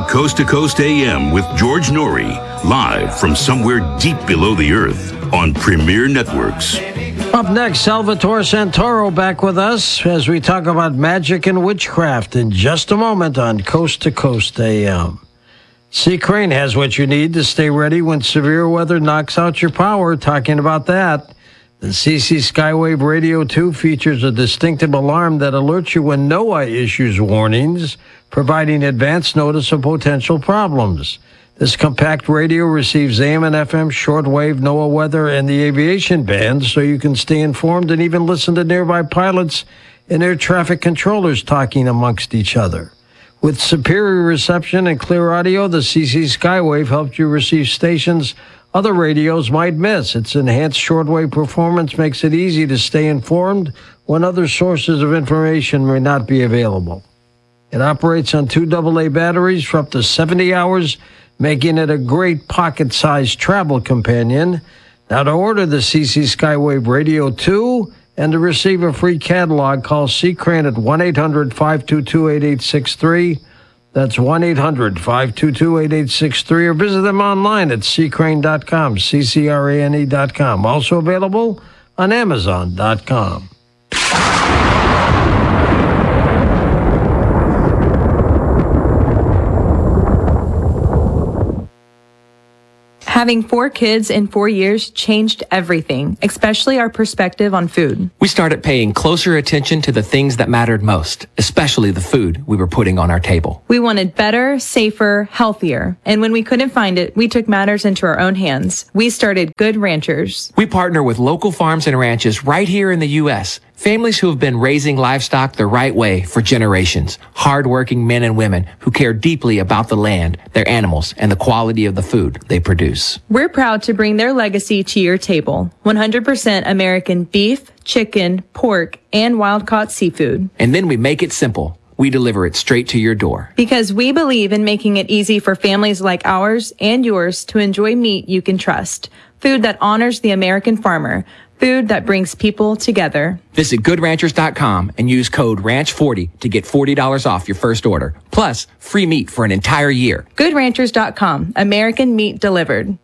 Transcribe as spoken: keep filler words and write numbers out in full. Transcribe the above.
Coast to Coast A M with George Norrie, live from somewhere deep below the earth on Premier Networks. Up next, Salvatore Santoro back with us as we talk about magic and witchcraft in just a moment on Coast to Coast A M. Sea Crane has what you need to stay ready when severe weather knocks out your power. Talking about that, the C C Skywave Radio two features a distinctive alarm that alerts you when NOAA issues warnings, providing advance notice of potential problems. This compact radio receives A M and F M shortwave, NOAA weather, and the aviation bands, so you can stay informed and even listen to nearby pilots and air traffic controllers talking amongst each other. With superior reception and clear audio, the C C Skywave helps you receive stations other radios might miss. Its enhanced shortwave performance makes it easy to stay informed when other sources of information may not be available. It operates on two double A batteries for up to seventy hours, making it a great pocket-sized travel companion. Now, to order the C C Skywave Radio two and to receive a free catalog, call Sea Crane at one eight hundred, five two two, eight eight six three. That's one eight hundred, five two two, eight eight six three, or visit them online at sea crane dot com, C C R A N E dot com. Also available on amazon dot com. Having four kids in four years changed everything, especially our perspective on food. We started paying closer attention to the things that mattered most, especially the food we were putting on our table. We wanted better, safer, healthier. And when we couldn't find it, we took matters into our own hands. We started Good Ranchers. We partner with local farms and ranches right here in the U S, families who have been raising livestock the right way for generations. Hardworking men and women who care deeply about the land, their animals, and the quality of the food they produce. We're proud to bring their legacy to your table. one hundred percent American beef, chicken, pork, and wild-caught seafood. And then we make it simple. We deliver it straight to your door. Because we believe in making it easy for families like ours and yours to enjoy meat you can trust. Food that honors the American farmer. Food that brings people together. Visit good ranchers dot com and use code ranch forty to get forty dollars off your first order. Plus, free meat for an entire year. good ranchers dot com. American meat delivered.